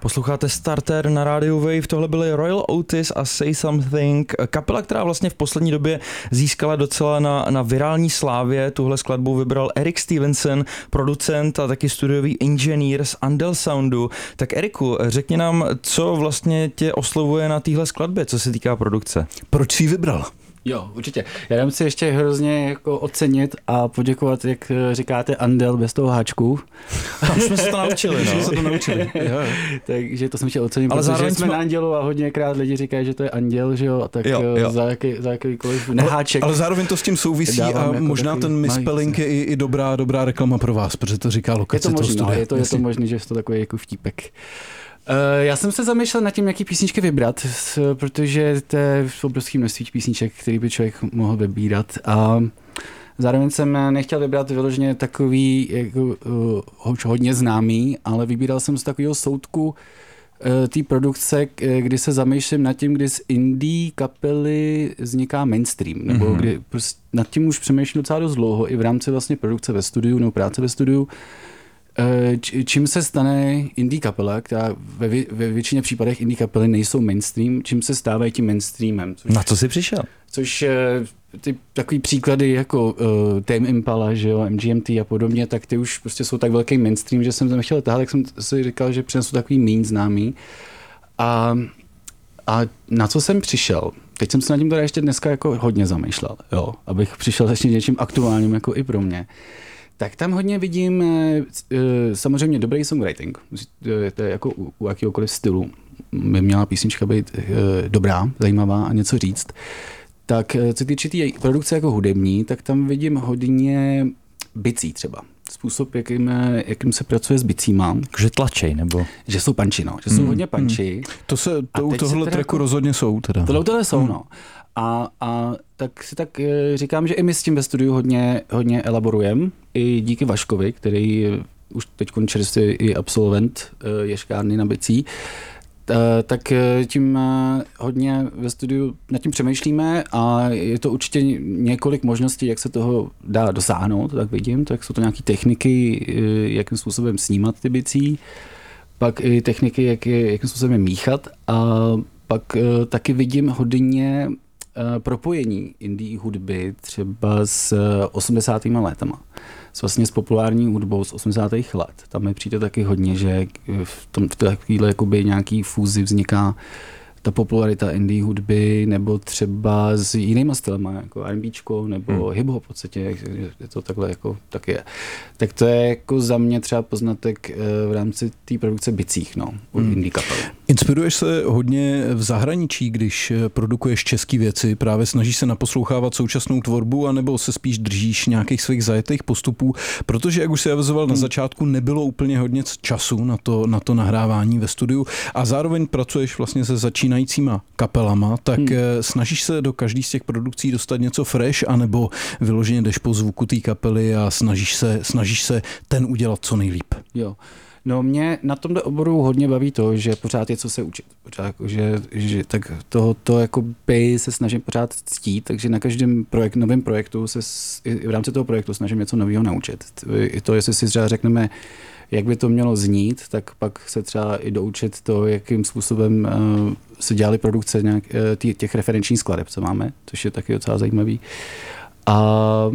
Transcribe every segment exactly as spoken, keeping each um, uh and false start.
Posloucháte Starter na rádiu Wave, tohle byly Royal Otis a Say Something, kapela, která vlastně v poslední době získala docela na, na virální slávě. Tuhle skladbu vybral Eric Stevenson, producent a taky studiový inženýr z Andel Soundu. Tak Eriku, řekni nám, co vlastně tě oslovuje na téhle skladbě, co se týká produkce. Proč jsi ji vybral? Jo, určitě. Já dám si ještě hrozně jako ocenit a poděkovat, jak říkáte, Andel bez toho háčku. A už jsme se to naučili, no. Už jsme se to naučili. Takže to jsem chtěl ocenit, ale protože jsme, jsme na Andělu a hodněkrát lidi říkají, že to je Anděl, že jo, tak jo, jo. za, jaký, za jakýkoliv neháček. Ale, ale zároveň to s tím souvisí a jako možná ten misspelling je i, i dobrá, dobrá reklama pro vás, protože to říká lokace je to toho možný, studia. Je to, je to možný, že je to takový jako vtípek. Já jsem se zamýšlel nad tím, jaký písničky vybrat, protože to je obrovský množství písniček, který by člověk mohl vybírat. A zároveň jsem nechtěl vybrat vyloženě takový jako, uh, hodně známý, ale vybíral jsem z takového soudku uh, té produkce, kdy se zamýšlím nad tím, kdy z indie kapely vzniká mainstream, nebo mm-hmm. kdy prostě nad tím už přemýšlím docela dost dlouho, i v rámci vlastně produkce ve studiu nebo práce ve studiu. Čím se stane indie kapela, která ve, ve většině případech indie kapely nejsou mainstream, čím se stávají tím mainstreamem. Což, na co jsi přišel? Což ty takový příklady jako uh, Tame Impala, že jo, M G M T a podobně, tak ty už prostě jsou tak velký mainstream, že jsem tam chtěl tahat, tak jsem si říkal, že přinesu takový méně známý. A, a na co jsem přišel? Teď jsem se nad tím teda ještě dneska jako hodně zamýšlel, jo, abych přišel ještě něčím aktuálním jako i pro mě. Tak tam hodně vidím samozřejmě dobrý songwriting. To je jako u, u jakýhokoliv stylu. By měla písnička být dobrá, zajímavá a něco říct. Tak co týče té produkce jako hudební, tak tam vidím hodně bicí třeba. Způsob, jakým, jakým se pracuje s bicíma. Že tlačej, nebo? Že jsou punči, no. Že jsou hmm. hodně punči. Hmm. To se, to u tohohle tracku jako, rozhodně jsou teda. Tohle tohle jsou, hmm. no. A, a tak si tak říkám, že i my s tím ve studiu hodně, hodně elaborujeme. I díky Vaškovi, který už teď čerstvě i absolvent ješkárny na bicí. Tak tím hodně ve studiu nad tím přemýšlíme a je to určitě několik možností, jak se toho dá dosáhnout, tak vidím. Tak jsou to nějaké techniky, jakým způsobem snímat ty bicí, pak i techniky, jak je, jakým způsobem míchat a pak taky vidím hodně propojení indie hudby třeba s osmdesátými letama. S vlastně s populární hudbou z osmdesátých let. Tam mi přijde taky hodně, že v, tom, v takovéhle jakoby nějaký fúzi vzniká ta popularita indie hudby, nebo třeba s jinýma stylema, jako R and Bčko, nebo hmm. hip-hop v podstatě, je to takhle jako tak je. Tak to je jako za mě třeba poznatek v rámci té produkce bicích, no, u hmm. indie kapely. Inspiruješ se hodně v zahraničí, když produkuješ české věci, právě snažíš se naposlouchávat současnou tvorbu, anebo se spíš držíš nějakých svých zajetých postupů, protože, jak už si avizoval hmm. na začátku, nebylo úplně hodně času na to, na to nahrávání ve studiu a zároveň pracuješ vlastně se začínajícíma kapelama, tak hmm. snažíš se do každý z těch produkcí dostat něco fresh, anebo vyloženě jdeš po zvuku té kapely a snažíš se, snažíš se ten udělat co nejlíp? Jo. No mě na tomto oboru hodně baví to, že pořád je co se učit. Pořád, že, že tak to, to jako by se snažím pořád ctít, takže na každém projekt, novém projektu se i v rámci toho projektu snažím něco nového naučit. I to, jestli si třeba řekneme, jak by to mělo znít, tak pak se třeba i doučit to, jakým způsobem uh, se dělaly produkce nějak, uh, těch referenčních skladeb, co máme, což je taky docela zajímavý. A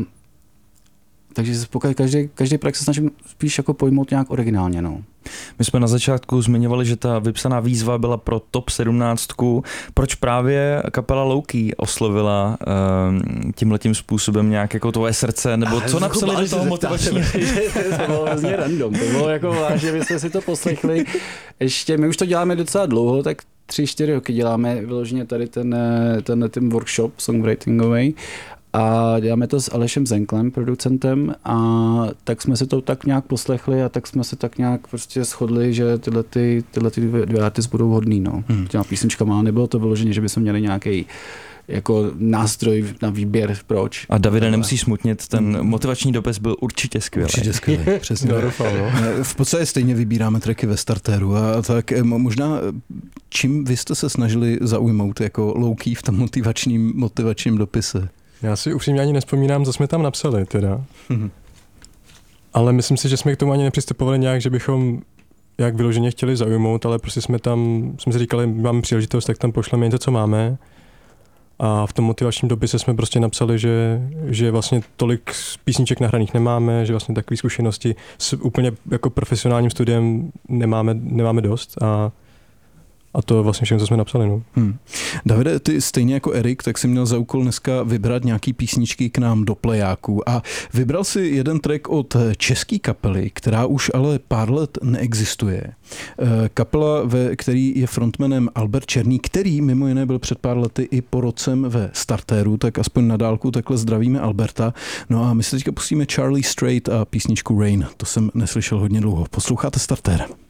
takže pokud každý, každý projekt se snažím spíš jako pojmout nějak originálně. No. My jsme na začátku zmiňovali, že ta vypsaná výzva byla pro top sedmnáct. Proč právě kapela Low-Key oslovila um, tímhletím způsobem nějak jako tvoje srdce, nebo co napsali do toho motivačního? To bylo hrozně random, to bylo jako vážně, vy jste si to poslechli. Ještě, my už to děláme docela dlouho, tak tři, čtyři roky děláme vyloženě tady ten, ten, ten workshop songwritingový. A děláme to s Alešem Zenklem, producentem, a tak jsme si to tak nějak poslechli a tak jsme se tak nějak prostě shodli, že tyhle, ty, tyhle ty dvě artisty budou hodný. No. Hmm. Těma písničkama nebylo to vyloženě, že bychom měli nějaký jako nástroj na výběr, proč. A Davide, nemusíš smutnit, ten motivační dopis byl určitě skvělý. Určitě skvělý, přesně. V podstatě stejně vybíráme tracky ve startéru a tak možná čím vy jste se snažili zaujmout jako Low-Key v tom motivačním, motivačním dopise? Já si upřímně ani nespomínám, co jsme tam napsali teda. Mm-hmm. Ale myslím si, že jsme k tomu ani nepřistupovali nějak, že bychom jak vyloženě chtěli zaujmout, ale prostě jsme tam, jsme si říkali, máme příležitost, tak tam pošleme něco, co máme. A v tom motivačním dopise jsme prostě napsali, že, že vlastně tolik písniček nahraných nemáme, že vlastně takové zkušenosti s úplně jako profesionálním studiem nemáme, nemáme dost a A to je vlastně všechno, co jsme napsali. No. Hmm. Davide, ty stejně jako Erik, tak jsi měl za úkol dneska vybrat nějaký písničky k nám do plejáku a vybral si jeden track od české kapely, která už ale pár let neexistuje. Kapela, ve který je frontmanem Albert Černý, který mimo jiné byl před pár lety i porocem ve Startéru, tak aspoň na dálku takhle zdravíme Alberta. No a my se teďka pustíme Charlie Straight a písničku Rain. To jsem neslyšel hodně dlouho. Posloucháte Startér.